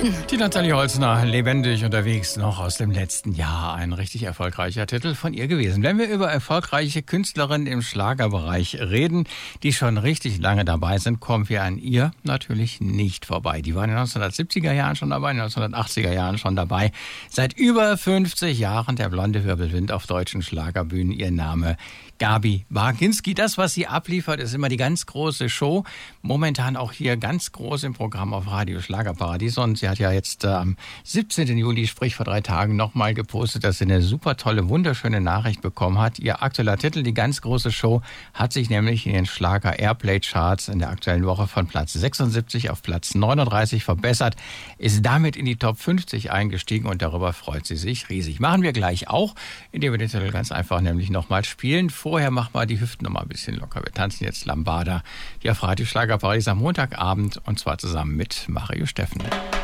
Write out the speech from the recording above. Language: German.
Die Nathalie Holzner, lebendig unterwegs, noch aus dem letzten Jahr. Ein richtig erfolgreicher Titel von ihr gewesen. Wenn wir über erfolgreiche Künstlerinnen im Schlagerbereich reden, die schon richtig lange dabei sind, kommen wir an ihr natürlich nicht vorbei. Die waren in den 1970er Jahren schon dabei, in den 1980er Jahren schon dabei. Seit über 50 Jahren der blonde Wirbelwind auf deutschen Schlagerbühnen. Ihr Name Gabi Barginski. Das, was sie abliefert, ist immer die ganz große Show. Momentan auch hier ganz groß im Programm auf Radio Schlagerparadies. Und sie hat ja jetzt am 17. Juli, sprich vor 3 Tagen, nochmal gepostet, dass sie eine super tolle, wunderschöne Nachricht bekommen hat. Ihr aktueller Titel, die ganz große Show, hat sich nämlich in den Schlager Airplay Charts in der aktuellen Woche von Platz 76 auf Platz 39 verbessert, ist damit in die Top 50 eingestiegen und darüber freut sie sich riesig. Machen wir gleich auch, indem wir den Titel ganz einfach nämlich nochmal spielen. Vorher machen wir die Hüften noch mal ein bisschen locker. Wir tanzen jetzt Lambada, die auf Radio Schlagerparadies am Montagabend und zwar zusammen mit Mario Steffen.